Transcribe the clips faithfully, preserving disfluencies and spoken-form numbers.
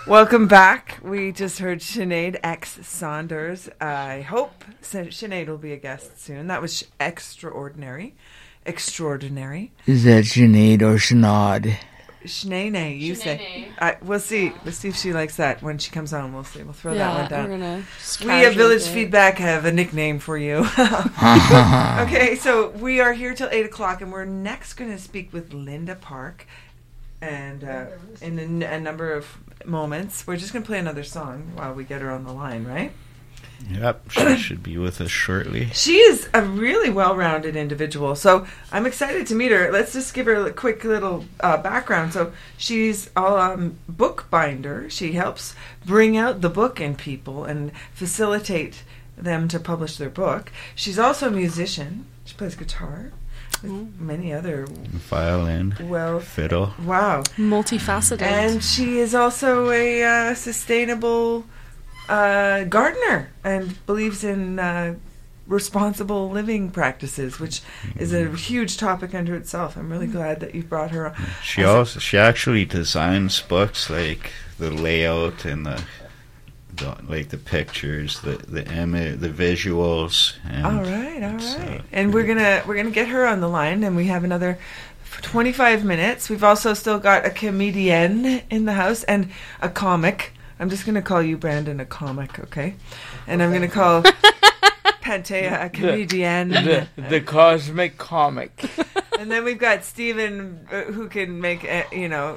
Welcome back. We just heard Sinead X. Saunders. I hope Sinead will be a guest soon. That was extraordinary. Extraordinary. Is that Sinead or Sinead? Sinead, you say. I, we'll see. We'll see if she likes that when she comes on. We'll see. We'll throw yeah, that one down. We're gonna we at Village Feedback have a nickname for you. Okay, so we are here till eight o'clock, and we're next going to speak with Linda Park. And uh, in a, n- a number of moments, we're just going to play another song while we get her on the line, right? Yep, she should be with us shortly. She is a really well-rounded individual, so I'm excited to meet her. Let's just give her a quick little uh, background. So she's a um, bookbinder. She helps bring out the book in people and facilitate them to publish their book. She's also a musician. She plays guitar. With many other violin, well, fiddle. Wow, multifaceted, and she is also a uh, sustainable uh, gardener and believes in uh, responsible living practices, which is a huge topic unto itself. I'm really glad that you brought her on. She also she actually designs books, like the layout and the. The, like the pictures, the the image, the visuals. And all right, all right. Uh, and we're gonna we're gonna get her on the line, and we have another twenty-five minutes. We've also still got a comedian in the house and a comic. I'm just gonna call you, Brandon, a comic, okay? And I'm gonna call Pantea a comedian. The, the, the cosmic comic. And then we've got Stephen, uh, who can make, uh, you know,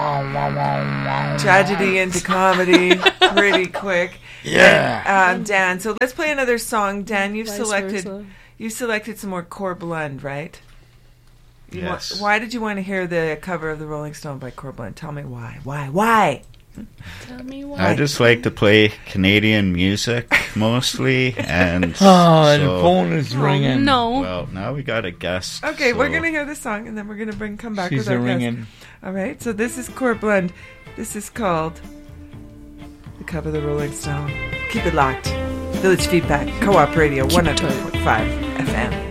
tragedy into comedy pretty quick. Yeah. And, um, Dan, so let's play another song. Dan, you've Vice selected versa. you selected some more Core Blund, right? You yes. wa- why did you want to hear the cover of the Rolling Stone by Core Blund? Tell me why. Why? Why? Tell me why. I just like to play Canadian music mostly, and oh, so, the phone is ringing. Oh, no. Well, now we got a guest. Okay, so. we're gonna hear the song, and then we're gonna bring come back She's with our ringing. guest. All right, so this is Core Blund. This is called the cover of the Rolling Stone. Keep it locked. Village Feedback, Co-op Radio, one hundred point five F M.